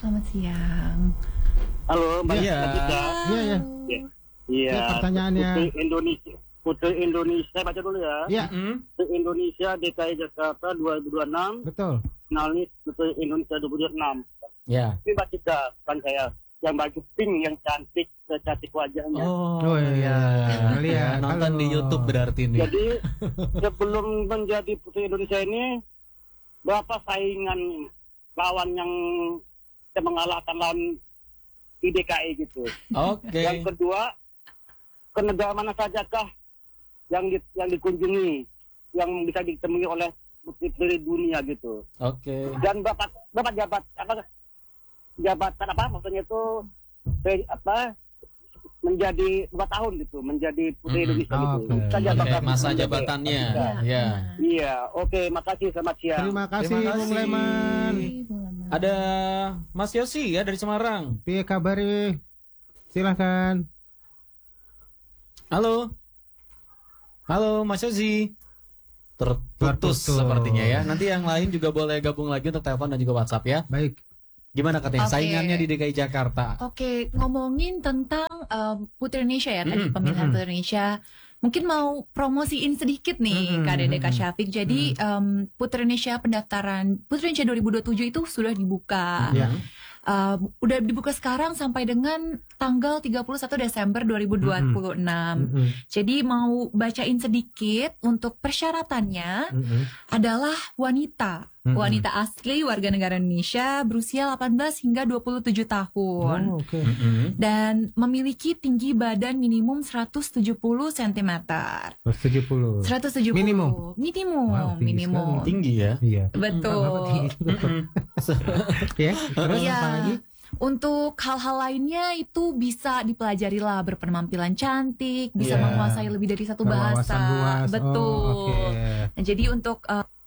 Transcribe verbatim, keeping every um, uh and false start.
selamat siang. Halo, Mbak Iya. Tika. Iya, iya. Iya. Ya, pertanyaannya. Putri Indonesia, Putri Indonesia, baca dulu ya. Iya, Mm-hmm. Putri Indonesia D K I Jakarta dua ribu dua puluh enam, betul. finalis Putri Indonesia dua ribu dua puluh enam. Ya. Ini Mbak Tika, kan saya yang baju pink yang cantik, secantik wajahnya. Oh, Oh, iya. Lihat, Nonton halo. di YouTube berarti nih. Jadi sebelum menjadi Putri Indonesia ini, berapa saingan lawan yang bisa mengalahkan lawan di D K I gitu. Oke. Yang kedua, ke negara mana sajakah yang di, yang dikunjungi, yang bisa ditemui oleh putri dunia gitu. Oke. Dan bapak bapak jabat apa jabatan apa maksudnya itu pe- apa menjadi dua tahun gitu, menjadi putri Mm-mm. Indonesia gitu. Oke. Kita Oke, jabatan masa menjadi- jabatannya. Iya. Ya. Iya, oke, makasih, selamat siang. Terima kasih, Terima Bung kasih. Leman. Ada Mas Yosi ya dari Semarang. Piye kabari? Silahkan. Halo. Halo Mas Yosi. Terputus Terputus. sepertinya ya. Nanti yang lain juga boleh gabung lagi untuk telepon dan juga WhatsApp ya. Baik. Gimana katanya Oke. saingannya di D K I Jakarta? Oke, ngomongin tentang um, Putri Indonesia ya, tadi Mm-mm, pemilihan mm-mm. Putri Indonesia. Mungkin mau promosiin sedikit nih, Mm-mm, Kak Dede, Kak mm-mm. Syafiq. Jadi um, Putri Indonesia pendaftaran Putri Indonesia dua ribu dua puluh tujuh itu sudah dibuka. Ya. Um, udah dibuka sekarang sampai dengan tanggal tiga puluh satu Desember dua ribu dua puluh enam. Mm-mm. Jadi mau bacain sedikit untuk persyaratannya Mm-mm. adalah wanita. Mm-mm. Wanita asli warga negara Indonesia berusia delapan belas hingga dua puluh tujuh tahun. Oh, oke. Mm-mm. Dan memiliki tinggi badan minimum seratus tujuh puluh sentimeter. tujuh puluh. seratus tujuh puluh. Minimum? Minimum. Wow, tinggi minimum. sekali. Tinggi ya. Iya. Betul. Bapak tinggi juga. Ya, terus Iya. apa lagi? Untuk hal-hal lainnya itu bisa dipelajari lah, berpenampilan cantik, bisa Iya. menguasai lebih dari satu Berwawasan bahasa. luas. Oh, Betul. oke. Nah, jadi untuk uh,